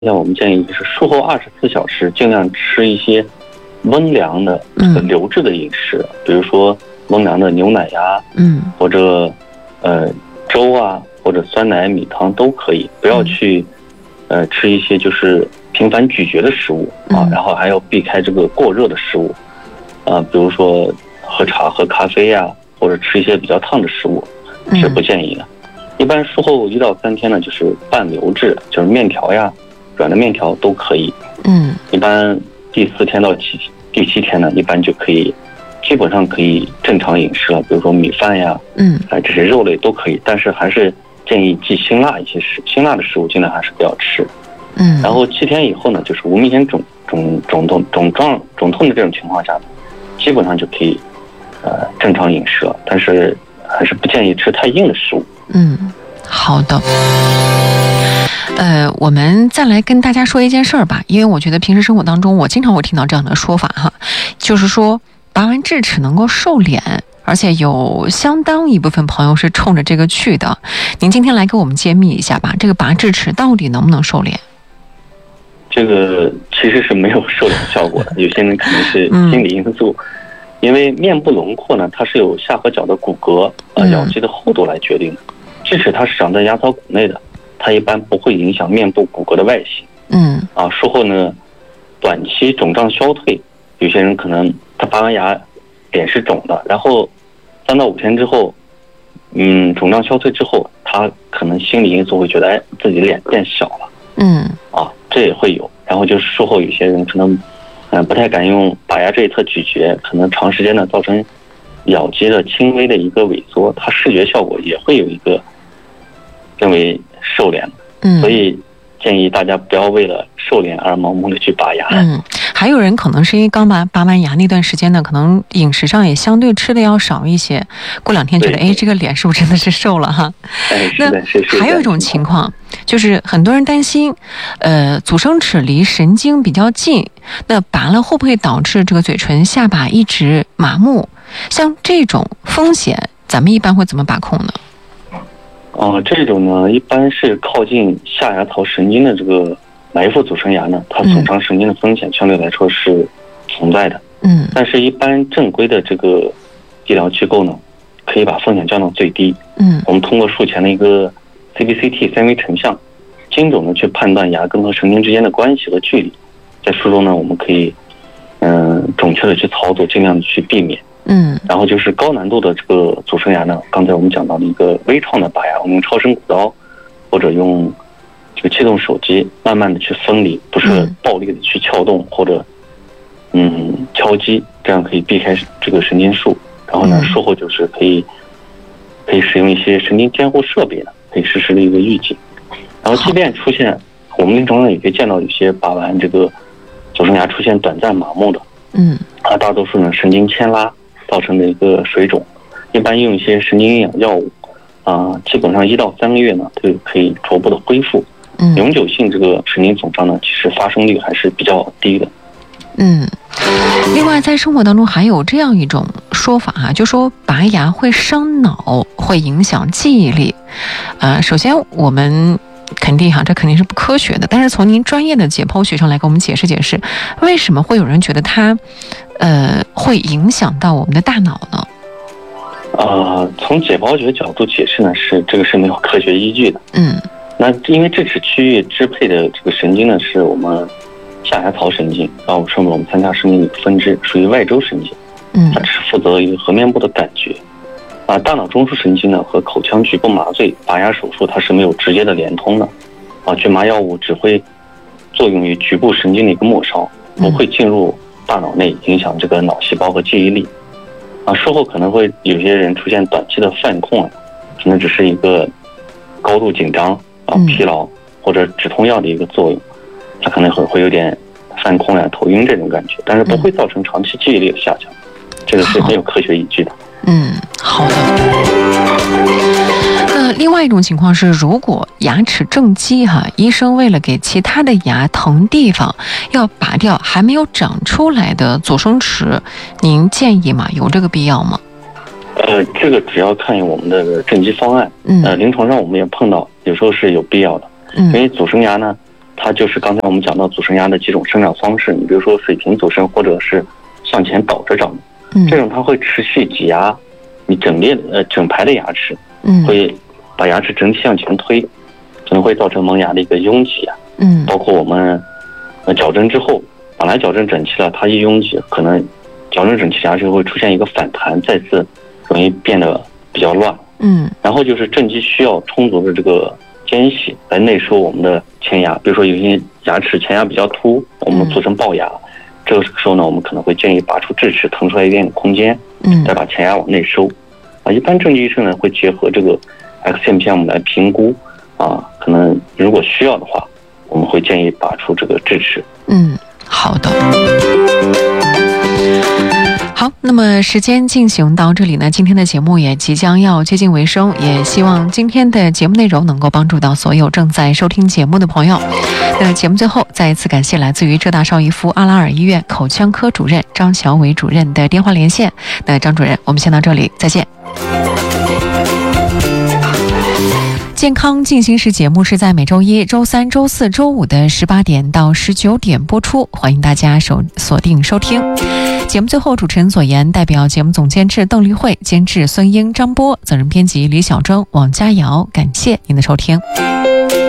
像我们建议就是术后24小时尽量吃一些温凉的流质的饮食，比如说温凉的牛奶呀，或者粥啊，或者酸奶、米汤都可以，不要去吃一些就是频繁咀嚼的食物啊，然后还要避开这个过热的食物啊，比如说喝茶、喝咖啡呀，或者吃一些比较烫的食物是不建议的。一般术后1到3天呢，就是半流质，就是面条呀、软的面条都可以。一般第4天到第7天呢，一般就可以，基本上可以正常饮食了，比如说米饭呀，这些肉类都可以，但是还是建议忌辛辣辛辣的食物尽量还是不要吃。然后7天以后呢，就是无明显肿痛的这种情况下呢，基本上就可以正常饮食了，但是还是不建议吃太硬的食物。 好的。我们再来跟大家说一件事儿吧，因为我觉得平时生活当中我经常会听到这样的说法哈，就是说拔完智齿能够瘦脸，而且有相当一部分朋友是冲着这个去的。您今天来给我们揭秘一下吧，这个拔智齿到底能不能瘦脸？ 这个其实是没有瘦脸效果的，有些人可能是心理因素，因为面部轮廓呢，它是由下颌角的骨骼咬肌的厚度来决定的。智齿它是长在牙槽骨内的，它一般不会影响面部骨骼的外形。术后呢，短期肿胀消退，有些人可能他拔完牙，脸是肿的，然后3到5天之后，肿胀消退之后，他可能心理因素会觉得，自己脸变小了。这也会有。然后就是术后有些人可能，不太敢用拔牙这一侧咀嚼，可能长时间的造成咬肌的轻微的一个萎缩，它视觉效果也会有一个认为瘦脸。所以建议大家不要为了瘦脸而盲目的去拔牙。 还有人可能是因为刚拔完牙那段时间呢，可能饮食上也相对吃的要少一些，过2天觉得这个脸是不是真的是瘦了哈？那还有一种情况就是很多人担心阻生齿离神经比较近，那拔了会不会导致这个嘴唇下巴一直麻木？像这种风险咱们一般会怎么把控呢？ 这种呢，一般是靠近下牙槽神经的这个埋伏阻生牙呢，它损伤神经的风险相对来说是存在的。但是一般正规的这个医疗机构呢，可以把风险降到最低。我们通过术前的一个 CBCT 3维成像，精准的去判断牙根和神经之间的关系和距离。在术中呢，我们可以准确的去操作，尽量的去避免。然后就是高难度的这个阻生牙呢，刚才我们讲到的一个微创的拔牙，我们用超声骨刀或者用这个气动手机慢慢的去分离，不是暴力的去撬动或者敲击，这样可以避开这个神经束。然后呢，术后就是可以使用一些神经监护设备呢，可以实时的一个预警。然后即便出现，我们临床上也可以见到有些拔完这个阻生牙出现短暂麻木的，大多数呢神经牵拉造成的一个水肿，一般用一些神经营养药物基本上1到3个月呢就可以逐步的恢复。永久性这个神经损伤呢，其实发生率还是比较低的。 另外在生活当中还有这样一种说法就说拔牙会伤脑，会影响记忆力。首先我们肯定这肯定是不科学的，但是从您专业的解剖学上来给我们解释解释，为什么会有人觉得它会影响到我们的大脑呢？ 从解剖学角度解释呢，这个是没有科学依据的。那因为智齿区域支配的这个神经呢，是我们下牙槽神经，然后是我们三叉神经的分支，属于外周神经。它只是负责于颌面部的感觉。大脑中枢神经呢和口腔局部麻醉拔牙手术它是没有直接的连通的。局麻药物只会作用于局部神经的一个末梢，不会进入大脑内影响这个脑细胞和记忆力。术后可能会有些人出现短期的犯困，可能只是一个高度紧张疲劳或者止痛药的一个作用，它可能会有点犯困头晕这种感觉，但是不会造成长期记忆力的下降，这个是没有科学依据的。 好的。那另外一种情况是，如果牙齿正畸医生为了给其他的牙疼地方要拔掉还没有长出来的阻生齿，您建议吗？有这个必要吗？ 这个只要看我们的正畸方案。临床上我们也碰到有时候是有必要的。因为阻生牙呢， 它就是刚才我们讲到阻生牙的几种生长方式，你比如说水平阻生，或者是向前倒着长，这种它会持续挤压你整排的牙齿，会把牙齿整体向前推，可能会造成萌牙的一个拥挤啊。包括我们矫正之后，本来矫正整齐了，它一拥挤，可能矫正整齐牙齿会出现一个反弹，再次容易变得比较乱。然后就是正畸需要充足的这个间隙来内收我们的前牙，比如说有些牙齿前牙比较凸，我们做成龅牙，这个时候呢，我们可能会建议拔出智齿，腾出来一点空间，再把前牙往内收。一般正畸医生呢会结合这个 XMPM 来评估，可能如果需要的话，我们会建议拔出这个智齿。 好的。好，那么时间进行到这里呢，今天的节目也即将要接近尾声，也希望今天的节目内容能够帮助到所有正在收听节目的朋友。那节目最后再一次感谢来自于浙大邵逸夫阿拉尔医院口腔科主任张小伟主任的电话连线。那张主任，我们先到这里，再见。健康进行时节目是在每周一、周三、周四周五的18点到19点播出，欢迎大家锁定收听。节目最后，主持人左岩代表节目总监制邓丽慧、监制孙英、张波，责任编辑李小征、王佳瑶，感谢您的收听。